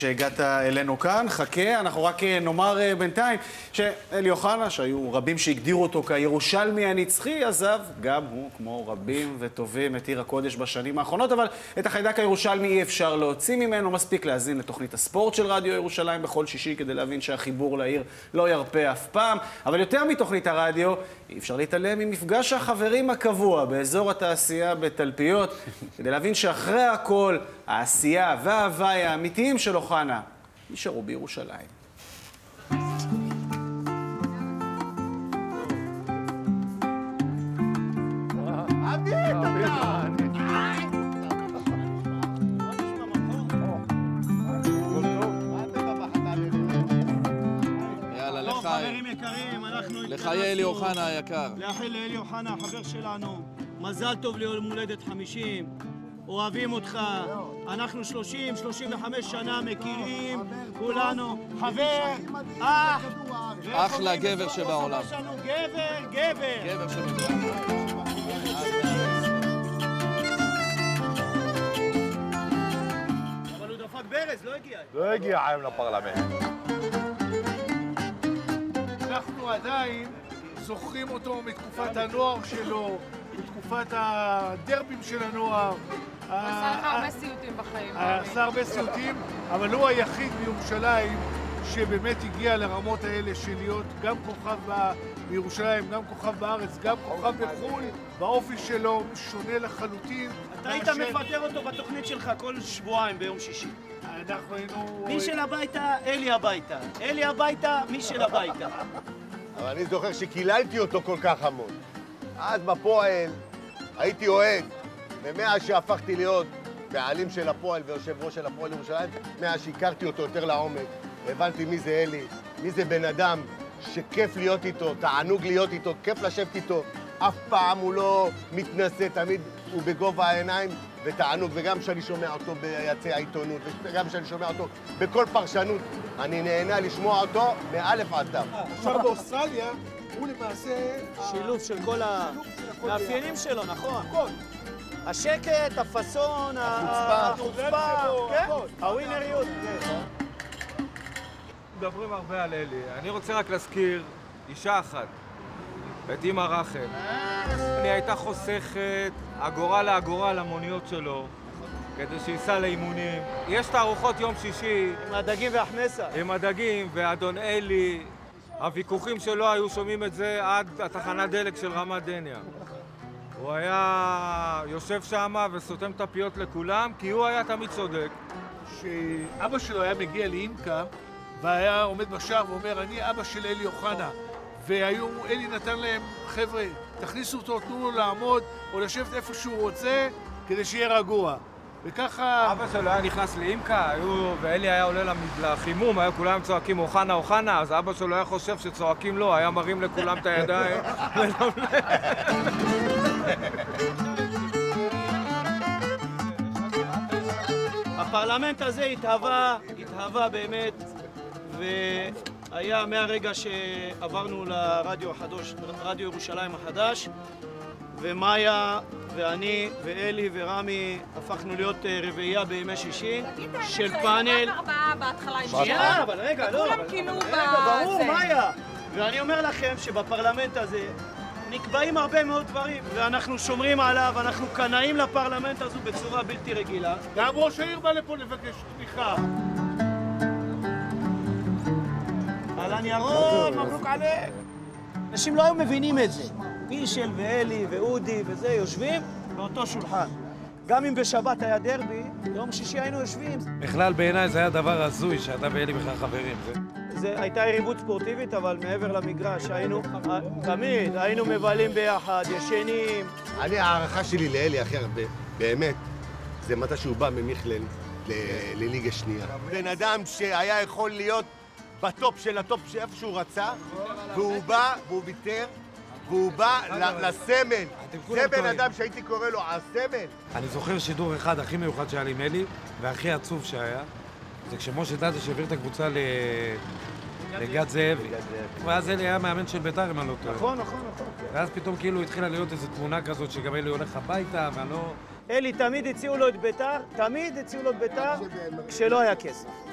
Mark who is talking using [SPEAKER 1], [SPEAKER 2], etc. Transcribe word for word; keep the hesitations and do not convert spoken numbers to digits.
[SPEAKER 1] שהגעת אלינו כאן, חכה, אנחנו רק נאמר בינתיים שאלי אוחנה, שהיו רבים שהגדירו אותו כירושלמי הנצחי, עזב גם הוא, כמו רבים וטובים, את עיר הקודש בשנים האחרונות, אבל את החיידק הירושלמי אי אפשר להוציא ממנו, מספיק להזין לתוכנית הספורט של רדיו ירושלים בכל שישי, כדי להבין שהחיבור לעיר לא ירפה אף פעם, אבל יותר מתוכנית הרדיו, אי אפשר להתעלם ממפגש החברים הקבוע באזור התעשייה בתלפיות, כדי להבין שאחרי הכל, העשייה וההוואי האמיתיים של אוחנה נשארו בירושלים.
[SPEAKER 2] יאללה, לחיים. לחיי אלי אוחנה היקר.
[SPEAKER 3] לאחל לאלי אוחנה, החבר שלנו, מזל טוב ליום הולדת חמישים. אוהבים אותך, אנחנו שלושים שלושים וחמש שנה מכירים, כולנו, חבר, אח,
[SPEAKER 2] אחלה גבר שבעולם.
[SPEAKER 3] גבר, גבר.
[SPEAKER 2] גבר שבעולם.
[SPEAKER 3] אבל הוא דפק ברז, לא הגיע.
[SPEAKER 4] לא הגיע היום לפרלמנט. אנחנו עדיין זוכרים אותו מתקופת הנוער שלו, בתקופת הדרבים של הנוער.
[SPEAKER 5] הוא עשה לך הרבה סיוטים בחיים.
[SPEAKER 4] עשה הרבה סיוטים, אבל הוא היחיד בירושלים שבאמת הגיע לרמות האלה של להיות גם כוכב בירושלים, גם כוכב בארץ, גם כוכב בחו"ל. באופי שלו שונה לחלוטין.
[SPEAKER 3] אתה היית מפטר אותו בתוכנית שלך כל שבועיים ביום שישי.
[SPEAKER 4] אנחנו היינו...
[SPEAKER 3] מי של הביתה, אלי הביתה. אלי הביתה, מי של הביתה.
[SPEAKER 6] אבל אני זוכר שקיללתי אותו כל כך המון. אז בפועל הייתי אוהד, ומאז שהפכתי להיות בעלים של הפועל ויושב ראש של הפועל ירושלים, מאז שהכרתי אותו יותר לעומק, הבנתי מי זה אלי, מי זה בן אדם שכיף להיות איתו, תענוג להיות איתו, כיף לשבת איתו, אף פעם הוא לא מתנשא, תמיד הוא בגובה העיניים ותענוג, וגם כשאני שומע אותו ביציע העיתונות, וגם כשאני שומע אותו בכל פרשנות, אני נהנה לשמוע אותו מאלף עד תו.
[SPEAKER 4] עכשיו באוסטרליה הוא למעשה...
[SPEAKER 3] שילוב של כל המאפיינים שלו, נכון? השקט, הפאסון, החוצפה, הווינריות.
[SPEAKER 7] מדברים הרבה על אלי. אני רוצה רק להזכיר אישה אחת, את אמא רחל. היא הייתה חוסכת אגורה לאגורה למוניות שלו, כדי שייסע לאימונים. יש תערוכות יום שישי.
[SPEAKER 3] עם הדגים והחמסה.
[SPEAKER 7] עם הדגים ואדון אלי. הוויכוחים שלו היו שומעים את זה עד התחנת דלק של רמת דניה. הוא היה יושב שם וסותם את הפיות לכולם, כי הוא היה תמיד צודק.
[SPEAKER 4] שאבא שלו היה מגיע לאימקה, והיה עומד בשער ואומר, אני אבא של אלי אוחנה. והיום אלי נתן להם, חבר'ה, תכניסו אותו, תנו לו לעמוד, או לשבת איפה שהוא רוצה, כדי שיהיה רגוע. וככה...
[SPEAKER 7] אבא שלו היה נכנס לאימקה, ואלי היה עולה לחימום, היו כולם צועקים אוחנה, אוחנה, אז אבא שלו היה חושב שצועקים לו, היה מרים לכולם את הידיים.
[SPEAKER 3] הפרלמנט הזה התהווה, התהווה באמת, והיה מהרגע שעברנו לרדיו החדש, רדיו ירושלים החדש, ומאיה ואני ואלי ורמי הפכנו להיות רביעייה בימי שישי של פאנל.
[SPEAKER 5] היו רק ארבעה בהתחלה עם
[SPEAKER 3] שנייה, אבל רגע, לא.
[SPEAKER 5] וכולם כאילו
[SPEAKER 3] רגע, ברור, מאיה. ואני אומר לכם שבפרלמנט הזה נקבעים הרבה מאוד דברים, ואנחנו שומרים עליו, אנחנו קנאים לפרלמנט הזו בצורה בלתי רגילה.
[SPEAKER 4] גם ראש העיר בא לפה לבקש תמיכה.
[SPEAKER 3] אהלן ירון, מברוק עליך. אנשים לא היו מבינים את זה. מישל ואלי ואודי וזה יושבים באותו שולחן. גם אם בשבת היה דרבי, יום שישי היינו יושבים.
[SPEAKER 7] בכלל בעיניי זה היה דבר הזוי שאתה ואלי בכלל חברים.
[SPEAKER 3] זה הייתה יריבות ספורטיבית, אבל מעבר למגרש היינו, תמיד היינו מבלים ביחד, ישנים.
[SPEAKER 6] אני, הערכה שלי לאלי הכי הרבה, באמת, זה מתי שהוא בא ממיכלן לליגה שנייה. בן אדם שהיה יכול להיות בטופ של הטופ שאיפה שהוא רצה, והוא בא והוא ויתר, והוא בא לסמל. זה בן אדם שהייתי קורא לו הסמל.
[SPEAKER 7] אני זוכר שידור אחד הכי מיוחד שהיה לי עם אלי, והכי עצוב שהיה, זה כשמשה דדש העביר את הקבוצה לגד זאבי. ואז אלי היה מאמן של בית"ר, אם אני לא טועה.
[SPEAKER 3] נכון, נכון, נכון.
[SPEAKER 7] ואז פתאום כאילו התחילה להיות איזו תמונה כזאת שגם אלי הולך הביתה, ואני לא...
[SPEAKER 3] אלי תמיד הציעו לו את בית"ר, תמיד הציעו לו את בית"ר כשלא היה כסף.